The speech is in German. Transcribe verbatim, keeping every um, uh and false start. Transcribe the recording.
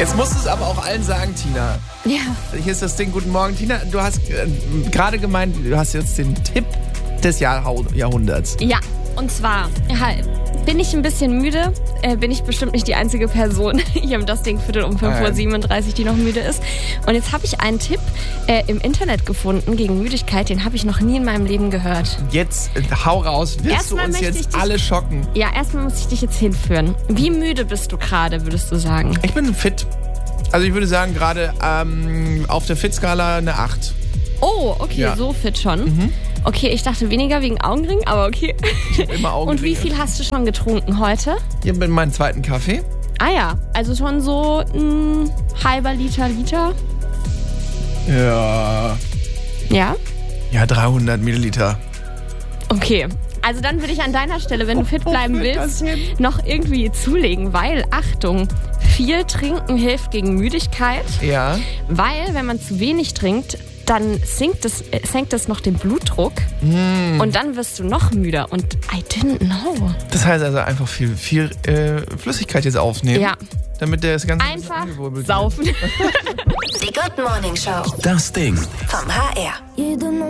Jetzt musst du es aber auch allen sagen, Tina. Ja. Hier ist das Ding. Guten Morgen, Tina. Du hast äh, gerade gemeint, du hast jetzt den Tipp des Jahr- Jahrhunderts. Ja, und zwar ja, bin ich ein bisschen müde. Äh, bin ich bestimmt nicht die einzige Person hier im Das Ding Viertel um fünf Uhr siebenunddreißig, die noch müde ist. Und jetzt habe ich einen Tipp äh, im Internet gefunden gegen Müdigkeit. Den habe ich noch nie in meinem Leben gehört. Jetzt äh, hau raus. Willst Erstmal du uns möchte ich jetzt dich- alle schocken? Ja, erstmal muss ich dich jetzt hinführen. Wie müde bist du gerade, würdest du sagen? Ich bin fit. Also ich würde sagen, gerade ähm, auf der Fit-Skala eine acht. Oh, okay, Ja. so fit schon. Okay, ich dachte weniger wegen Augenring, aber okay. Immer Augenringe. Und wie viel hast du schon getrunken heute? Hier bin meinen zweiten Kaffee. Ah ja, also schon so ein halber Liter, Liter. Ja. Ja? Ja, dreihundert Milliliter. Okay. Also dann würde ich an deiner Stelle, wenn du fit bleiben führt das willst, hin? noch irgendwie zulegen, weil, Achtung, viel trinken hilft gegen Müdigkeit, Ja. weil, wenn man zu wenig trinkt, dann sinkt es, äh, senkt es noch den Blutdruck und dann wirst du noch müder und I didn't know. Das heißt also einfach viel, viel äh, Flüssigkeit jetzt aufnehmen. Ja. Damit der das Ganze Einfach angewirbelt wird. saufen. Die Good Morning Show Das Ding. vom H R. Jeder